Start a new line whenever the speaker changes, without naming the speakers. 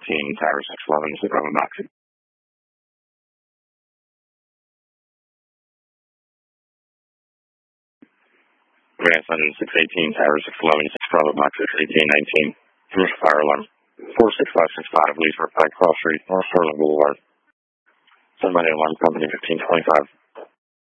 Tower 611, Bravo Box. Advance on 618, Tower 611, Bravo Box 1819. Commercial fire alarm. 46565, Leesburg Pike, Cross Street, North Portland Boulevard. Somebody Alarm Company 1525.